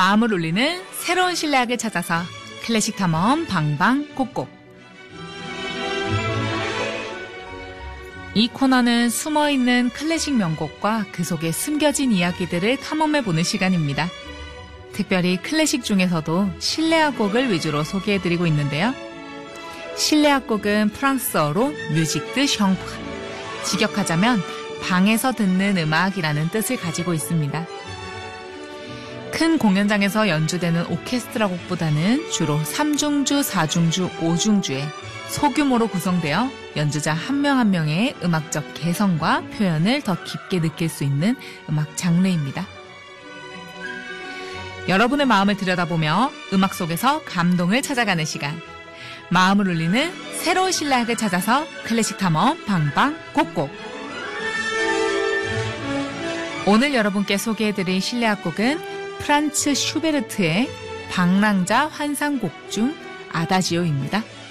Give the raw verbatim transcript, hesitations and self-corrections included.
마음을 울리는 새로운 실내악을 찾아서 클래식 탐험 방방곡곡. 이 코너는 숨어있는 클래식 명곡과 그 속에 숨겨진 이야기들을 탐험해보는 시간입니다. 특별히 클래식 중에서도 실내악 곡을 위주로 소개해드리고 있는데요. 실내악 곡은 프랑스어로 뮤직 드 셩, 직역하자면 방에서 듣는 음악이라는 뜻을 가지고 있습니다. 큰 공연장에서 연주되는 오케스트라 곡보다는 주로 삼중주, 사중주, 오중주의 소규모로 구성되어 연주자 한 명 한 명의 음악적 개성과 표현을 더 깊게 느낄 수 있는 음악 장르입니다. 여러분의 마음을 들여다보며 음악 속에서 감동을 찾아가는 시간. 마음을 울리는 새로운 실내악을 찾아서 클래식 탐험 방방곡곡. 오늘 여러분께 소개해드릴 실내악 곡은 프란츠 슈베르트의 방랑자 환상곡 중 아다지오입니다.